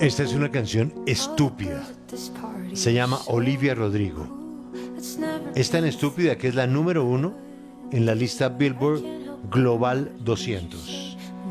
Esta es una canción estúpida. Se llama Olivia Rodrigo. Es tan estúpida que es la número 1 en la lista Billboard Global 200.